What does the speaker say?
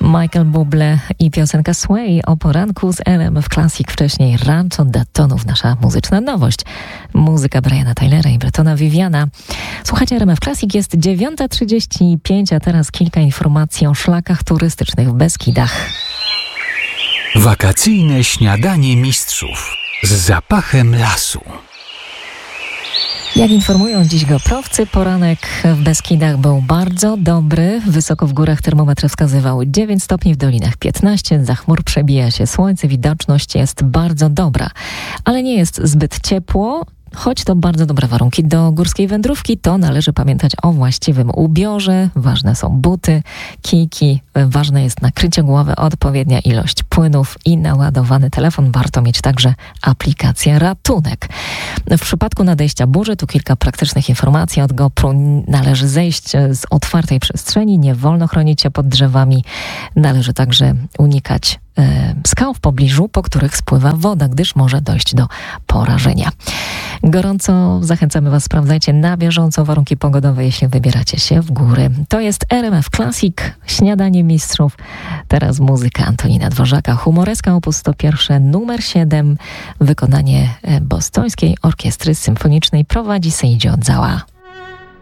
Michael Bublé i piosenka Sway o poranku z RMF Classic, wcześniej Rancho da Tonów, nasza muzyczna nowość. Muzyka Briana Tylera i Bretona Viviana. Słuchajcie, RMF Classic, jest 9:35, a teraz kilka informacji o szlakach turystycznych w Beskidach. Wakacyjne śniadanie mistrzów z zapachem lasu. Jak informują dziś GoProwcy, poranek w Beskidach był bardzo dobry. Wysoko w górach termometry wskazywały 9 stopni, w dolinach 15. Za chmur przebija się słońce, widoczność jest bardzo dobra. Ale nie jest zbyt ciepło. Choć to bardzo dobre warunki do górskiej wędrówki, to należy pamiętać o właściwym ubiorze. Ważne są buty, kijki, ważne jest nakrycie głowy, odpowiednia ilość płynów i naładowany telefon. Warto mieć także aplikację Ratunek. W przypadku nadejścia burzy, tu kilka praktycznych informacji od GoPro. Należy zejść z otwartej przestrzeni, nie wolno chronić się pod drzewami. Należy także unikać skał w pobliżu, po których spływa woda, gdyż może dojść do porażenia. Gorąco zachęcamy Was, sprawdzajcie na bieżąco warunki pogodowe, jeśli wybieracie się w góry. To jest RMF Classic, śniadanie mistrzów. Teraz muzyka Antonina Dworzaka, humoreska op. 101, numer 7, wykonanie bostońskiej orkiestry symfonicznej, prowadzi Seiji Ozawa.